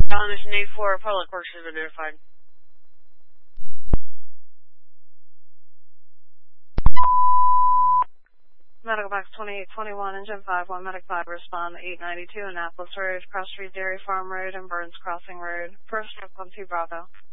Mission 84, Public Works has been notified. Medical Box 2821, Engine 51, Medic 5, respond 892, Annapolis Road, Cross Street, Dairy Farm Road, and Burns Crossing Road. First step on 2 Bravo.